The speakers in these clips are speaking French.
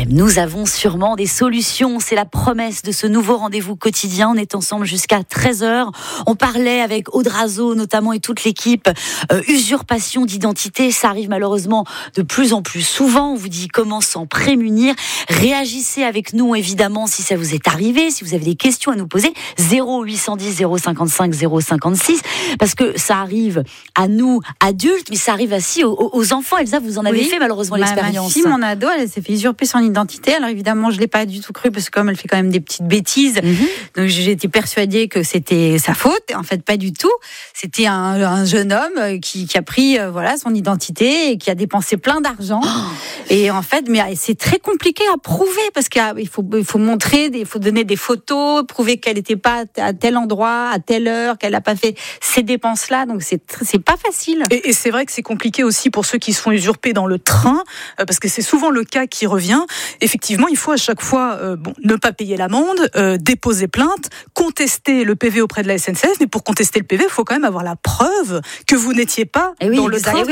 FM. Nous avons sûrement des solutions. C'est la promesse de ce nouveau rendez-vous quotidien. On est ensemble jusqu'à 13h. On parlait avec Aude Razeau notamment et toute l'équipe. Usurpation d'identité, ça arrive malheureusement de plus en plus souvent. On vous dit comment s'en prémunir. Réagissez avec nous évidemment si ça vous est arrivé, si vous avez des questions à nous poser. 0810 055 056 parce que ça arrive à nous adultes, mais ça arrive aussi aux enfants. Elsa, vous en avez fait malheureusement l'expérience. Ma fille, mon ado, elle s'est fait usurper son identité. Alors évidemment, je l'ai pas du tout cru parce que comme elle fait quand même des petites bêtises, donc j'ai été persuadée que c'était sa faute. En fait, pas du tout. C'était un jeune homme qui a pris son identité et qui a dépensé plein d'argent. Et en fait, mais c'est très compliqué à prouver parce qu'il faut montrer, il faut donner des photos, prouver qu'elle n'était pas à tel endroit, à telle heure, qu'elle n'a pas fait ces dépenses-là. Donc c'est pas facile. Et c'est vrai que c'est compliqué aussi pour ceux qui se font usurper dans le train, parce que c'est souvent le cas qui revient. Effectivement, il faut à chaque fois ne pas payer l'amende, déposer plainte, contester le PV auprès de la SNCF. Mais pour contester le PV, il faut quand même avoir la preuve que vous n'étiez pas dans le train.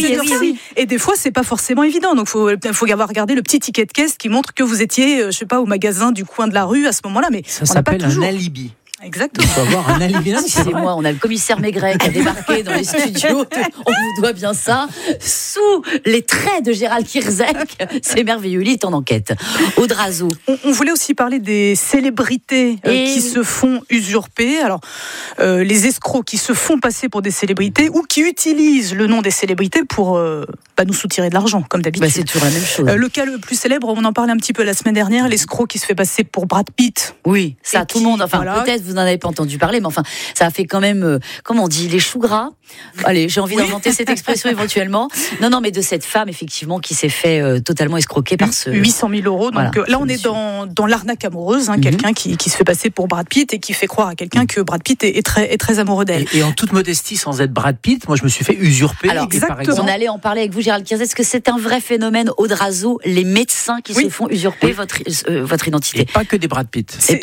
Et des fois, c'est pas forcément évident. Donc, il faut avoir regardé le petit ticket de caisse qui montre que vous étiez, au magasin du coin de la rue à ce moment-là. Mais ça s'appelle un alibi. Exactement. Il faut avoir un alibi. Excusez-moi, on a le commissaire Maigret qui a débarqué dans les studios. On vous doit bien ça. Sous les traits de Gérald Kierzek. C'est merveilleux, il est en enquête. Aude Razeau. On voulait aussi parler des célébrités qui se font usurper. Alors, les escrocs qui se font passer pour des célébrités ou qui utilisent le nom des célébrités pour nous soutirer de l'argent, comme d'habitude. C'est toujours la même chose. Le cas le plus célèbre, on en parlait un petit peu la semaine dernière, l'escroc qui se fait passer pour Brad Pitt. Oui, ça, tout le monde, peut-être vous n'en avez pas entendu parler, mais ça a fait quand même, comment on dit, les choux gras. Allez, j'ai envie d'inventer cette expression éventuellement. Non, mais de cette femme, effectivement, qui s'est fait totalement escroquer par ce... 800 000 euros. Donc là, on est dans l'arnaque amoureuse, quelqu'un qui se fait passer pour Brad Pitt et qui fait croire à quelqu'un que Brad Pitt est très amoureux d'elle. Et en toute modestie, sans être Brad Pitt, moi, je me suis fait usurper. Alors, par exemple, on allait en parler avec vous, Gérald Kierzek. Est-ce que c'est un vrai phénomène, Aude Razeau, les médecins qui se font usurper votre identité? Et pas que des Brad Pitt. C'est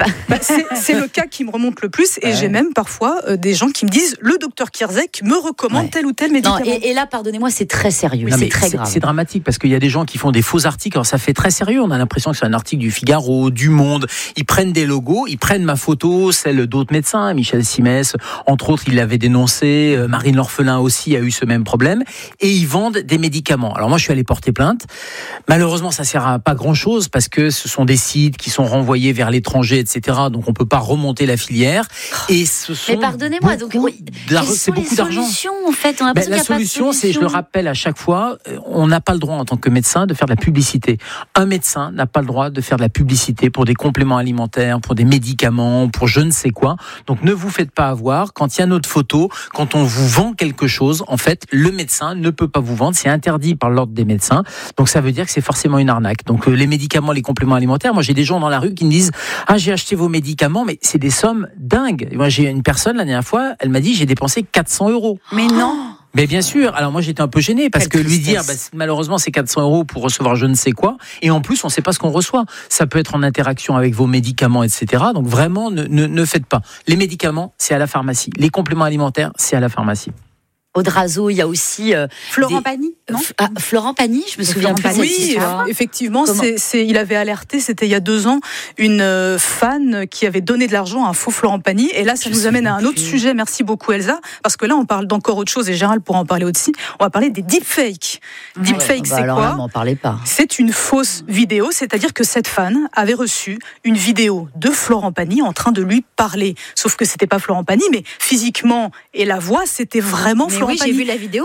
le cas qui me remonte le plus. Et j'ai même parfois des gens qui me disent le docteur Kierzek me recommande tel ou tel médicament. Non, et là, pardonnez-moi, c'est très sérieux. C'est très grave. C'est dramatique parce qu'il y a des gens qui font des faux articles. Alors ça fait très sérieux. On a l'impression que c'est un article du Figaro, du Monde. Ils prennent des logos, ils prennent ma photo, celle d'autres médecins. Michel Simès, entre autres, il l'avait dénoncé. Marine L'Orphelin aussi a eu ce même problème. Et ils vendent des médicaments. Alors moi, je suis allé porter plainte. Malheureusement, ça sert à pas grand-chose parce que ce sont des sites qui sont renvoyés vers l'étranger, etc. Donc on peut pas remonter la filière. Et ce sont mais pardonnez-moi, c'est beaucoup d'argent. En fait, on a la solution, c'est, je le rappelle à chaque fois, on n'a pas le droit en tant que médecin de faire de la publicité. Un médecin n'a pas le droit de faire de la publicité pour des compléments alimentaires, pour des médicaments, pour je ne sais quoi. Donc ne vous faites pas avoir. Quand il y a notre photo, quand on vous vend quelque chose, en fait, le médecin ne peut pas vous vendre. C'est interdit par l'ordre des médecins. Donc ça veut dire que c'est forcément une arnaque. Donc les médicaments, les compléments alimentaires, moi j'ai des gens dans la rue qui me disent « Ah, j'ai acheté vos médicaments, mais c'est des sommes dingues. » Moi j'ai une personne la dernière fois, elle m'a dit « J'ai dépensé 400 €. Mais non. Mais bien sûr. Alors moi j'étais un peu gêné parce que lui dire malheureusement c'est 400 € pour recevoir je ne sais quoi et en plus on ne sait pas ce qu'on reçoit. Ça peut être en interaction avec vos médicaments, etc. Donc vraiment ne faites pas. Les médicaments c'est à la pharmacie. Les compléments alimentaires c'est à la pharmacie. Aude Razeau, il y a aussi Florent Pagny, non Florent Pagny, je me souviens plus de cette histoire. Effectivement, il avait alerté, c'était il y a 2 ans, une fan qui avait donné de l'argent à un faux Florent Pagny. Et là, ça nous amène à un autre sujet. Merci beaucoup, Elsa, parce que là, on parle d'encore autre chose et Gérald pourra en parler aussi. On va parler des deepfakes. Deepfakes, c'est alors quoi là, m'en parlez pas. C'est une fausse vidéo, c'est-à-dire que cette fan avait reçu une vidéo de Florent Pagny en train de lui parler. Sauf que c'était pas Florent Pagny, mais physiquement et la voix, c'était vraiment Florent Pagny. J'ai vu la vidéo,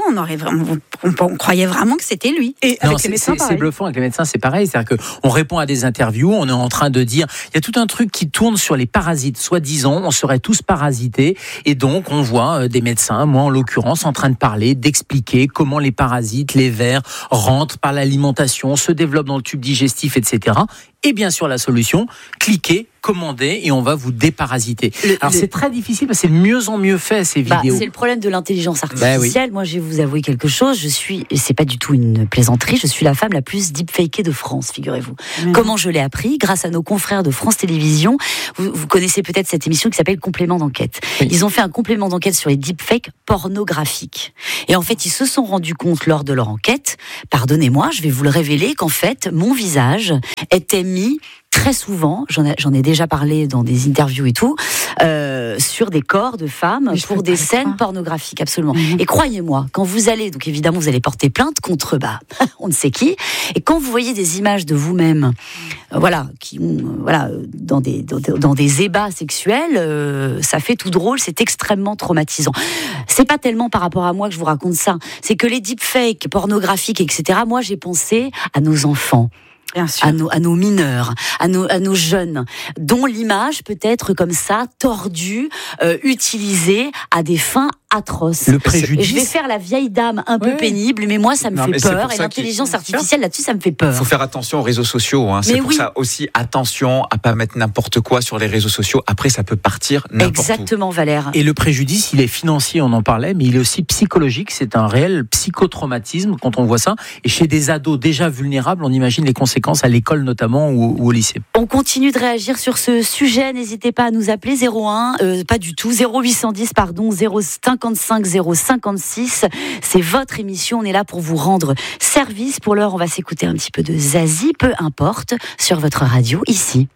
on croyait vraiment que c'était lui. Et avec les médecins, c'est bluffant. Avec les médecins, c'est pareil. C'est-à-dire qu'on répond à des interviews, on est en train de dire, il y a tout un truc qui tourne sur les parasites. Soi-disant, on serait tous parasités. Et donc, on voit des médecins, moi en l'occurrence, en train de parler, d'expliquer comment les parasites, les vers, rentrent par l'alimentation, se développent dans le tube digestif, etc. Et bien sûr, la solution, cliquez, commandez et on va vous déparasiter. Alors c'est très difficile parce que c'est de mieux en mieux fait ces vidéos. C'est le problème de l'intelligence artificielle. Moi, je vais vous avouer quelque chose. Et c'est pas du tout une plaisanterie, je suis la femme la plus deepfakée de France, figurez-vous. Comment je l'ai appris? Grâce à nos confrères de France Télévisions. Vous connaissez peut-être cette émission qui s'appelle Complément d'enquête. Oui. Ils ont fait un complément d'enquête sur les deepfakes pornographiques. Et en fait, ils se sont rendus compte lors de leur enquête, pardonnez-moi, je vais vous le révéler, qu'en fait, mon visage étaient mis très souvent, j'en ai déjà parlé dans des interviews et tout, sur des corps de femmes pour des scènes pornographiques, absolument. Et croyez-moi, quand vous allez, donc évidemment vous allez porter plainte contre, on ne sait qui, et quand vous voyez des images de vous-même, qui ont, dans des ébats sexuels, ça fait tout drôle, c'est extrêmement traumatisant. C'est pas tellement par rapport à moi que je vous raconte ça, c'est que les deepfakes pornographiques, etc., moi j'ai pensé à nos enfants. Bien sûr. À nos mineurs, à nos jeunes, dont l'image peut être comme ça, tordue, utilisée à des fins atroces. Le préjudice. Et je vais faire la vieille dame un peu pénible, mais moi ça me fait peur. Et l'intelligence artificielle là-dessus, ça me fait peur. Il faut faire attention aux réseaux sociaux. C'est pour ça aussi, attention à pas mettre n'importe quoi sur les réseaux sociaux. Après, ça peut partir n'importe où. Exactement, Valère. Et le préjudice, il est financier, on en parlait, mais il est aussi psychologique. C'est un réel psychotraumatisme quand on voit ça. Et chez des ados déjà vulnérables, on imagine les conséquences à l'école notamment ou au lycée. On continue de réagir sur ce sujet. N'hésitez pas à nous appeler 0810 055 056. C'est votre émission. On est là pour vous rendre service. Pour l'heure, on va s'écouter un petit peu de Zazie, peu importe, sur votre radio ici.